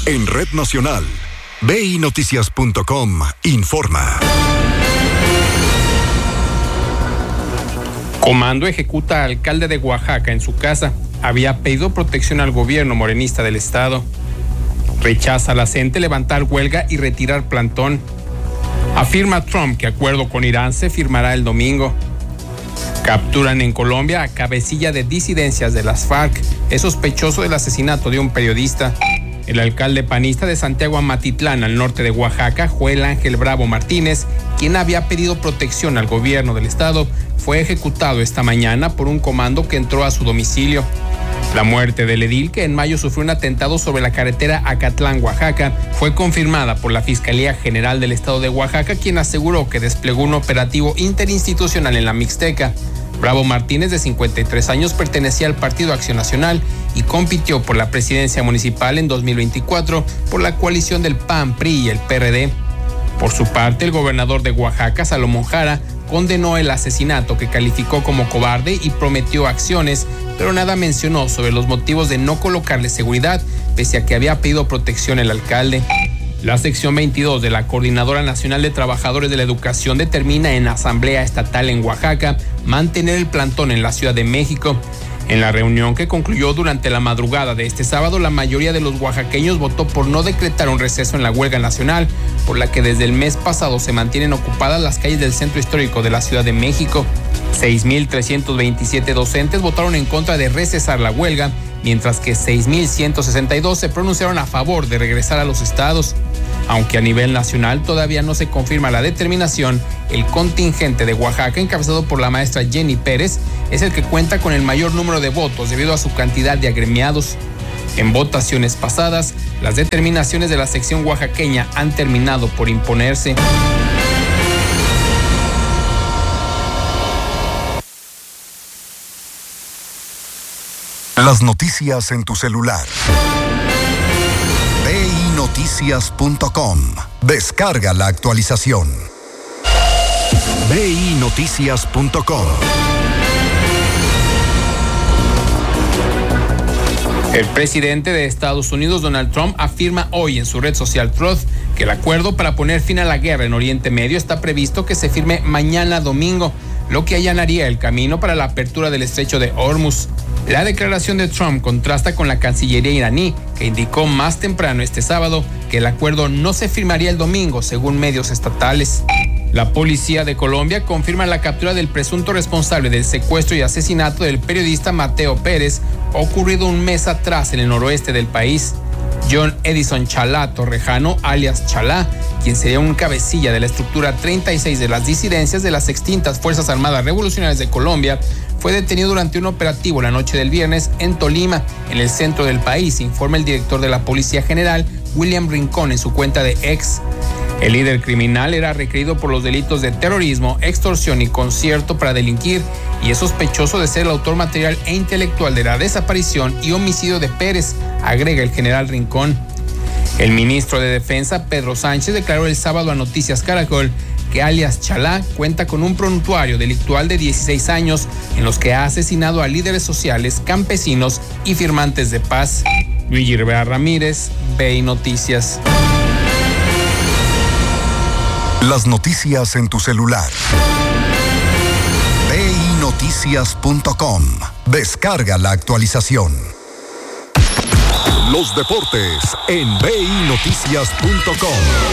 En Red Nacional, BINoticias.com informa. Comando ejecuta a alcalde de Oaxaca en su casa. Había pedido protección al gobierno morenista del estado. Rechaza la CENTE levantar huelga y retirar plantón. Afirma Trump que acuerdo con Irán se firmará el domingo. Capturan en Colombia a cabecilla de disidencias de las FARC. Es sospechoso del asesinato de un periodista. El alcalde panista de Santiago Amatitlán, al norte de Oaxaca, Joel Ángel Bravo Martínez, quien había pedido protección al gobierno del estado, fue ejecutado esta mañana por un comando que entró a su domicilio. La muerte del edil, que en mayo sufrió un atentado sobre la carretera Acatlán, Oaxaca, fue confirmada por la Fiscalía General del Estado de Oaxaca, quien aseguró que desplegó un operativo interinstitucional en la Mixteca. Bravo Martínez, de 53 años, pertenecía al Partido Acción Nacional y compitió por la presidencia municipal en 2024 por la coalición del PAN, PRI y el PRD. Por su parte, el gobernador de Oaxaca, Salomón Jara, condenó el asesinato, que calificó como cobarde y prometió acciones, pero nada mencionó sobre los motivos de no colocarle seguridad, pese a que había pedido protección el alcalde. La sección 22 de la Coordinadora Nacional de Trabajadores de la Educación determina en asamblea estatal en Oaxaca mantener el plantón en la Ciudad de México. En la reunión, que concluyó durante la madrugada de este sábado, la mayoría de los oaxaqueños votó por no decretar un receso en la huelga nacional, por la que desde el mes pasado se mantienen ocupadas las calles del centro histórico de la Ciudad de México. 6,327 docentes votaron en contra de recesar la huelga, mientras que 6,162 se pronunciaron a favor de regresar a los estados. Aunque a nivel nacional todavía no se confirma la determinación, el contingente de Oaxaca, encabezado por la maestra Jenny Pérez, es el que cuenta con el mayor número de votos debido a su cantidad de agremiados. En votaciones pasadas, las determinaciones de la sección oaxaqueña han terminado por imponerse. Las noticias en tu celular. BINoticias.com. Descarga la actualización. BINoticias.com. El presidente de Estados Unidos, Donald Trump, afirma hoy en su red social Truth que el acuerdo para poner fin a la guerra en Oriente Medio está previsto que se firme mañana domingo, lo que allanaría el camino para la apertura del estrecho de Hormuz. La declaración de Trump contrasta con la Cancillería iraní, que indicó más temprano este sábado que el acuerdo no se firmaría el domingo, según medios estatales. La policía de Colombia confirma la captura del presunto responsable del secuestro y asesinato del periodista Mateo Pérez, ocurrido un mes atrás en el noroeste del país. John Edison Chalá Torrejano, alias Chalá, quien sería un cabecilla de la estructura 36 de las disidencias de las extintas Fuerzas Armadas Revolucionarias de Colombia, fue detenido durante un operativo la noche del viernes en Tolima, en el centro del país, informa el director de la Policía General, William Rincón, en su cuenta de X. El líder criminal era requerido por los delitos de terrorismo, extorsión y concierto para delinquir, y es sospechoso de ser el autor material e intelectual de la desaparición y homicidio de Pérez, agrega el general Rincón. El ministro de Defensa, Pedro Sánchez, declaró el sábado a Noticias Caracol que alias Chalá cuenta con un prontuario delictual de 16 años en los que ha asesinado a líderes sociales, campesinos y firmantes de paz. Luigi Rivera Ramírez, BI Noticias. Las noticias en tu celular. BINoticias.com. Descarga la actualización. Los deportes en BINoticias.com.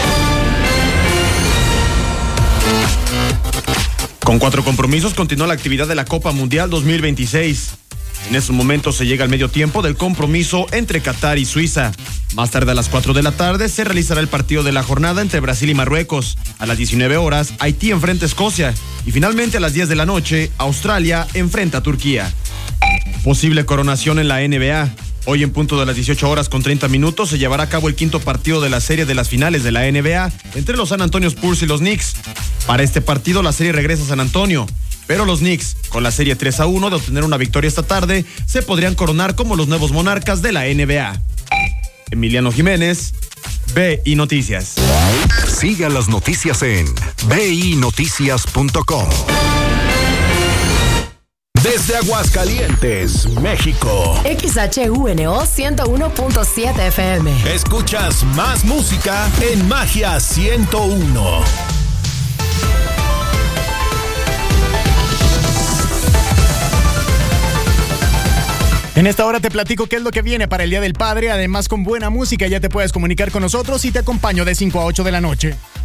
Con 4 compromisos continúa la actividad de la Copa Mundial 2026. En estos momentos se llega al medio tiempo del compromiso entre Qatar y Suiza. Más tarde, a las 4 de la tarde, se realizará el partido de la jornada entre Brasil y Marruecos. A las 19 horas, Haití enfrenta a Escocia. Y finalmente, a las 10 de la noche, Australia enfrenta a Turquía. Posible coronación en la NBA. Hoy, en punto de las 18 horas con 30 minutos, se llevará a cabo el quinto partido de la serie de las finales de la NBA entre los San Antonio Spurs y los Knicks. Para este partido, la serie regresa a San Antonio, pero los Knicks, con la serie 3-1 de obtener una victoria esta tarde, se podrían coronar como los nuevos monarcas de la NBA. Emiliano Jiménez, BI Noticias. Siga las noticias en BINoticias.com. Desde Aguascalientes, México. XHUNO 101.7 FM. Escuchas más música en Magia 101. En esta hora te platico qué es lo que viene para el Día del Padre. Además, con buena música ya te puedes comunicar con nosotros y te acompaño de 5 a 8 de la noche.